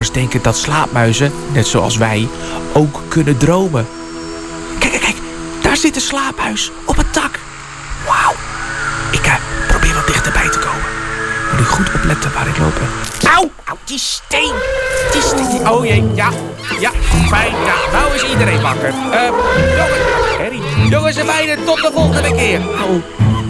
wetenschappers denken dat slaapmuizen, net zoals wij, ook kunnen dromen. Kijk, daar zit een slaapmuis op een tak. Wauw. Ik probeer wat dichterbij te komen. Moet ik goed opletten waar ik loop. Auw, die steen. Die steen. Oh jee, ja, fijn. Ja, nou is iedereen wakker. Jongens en meiden, tot de volgende keer. Auw.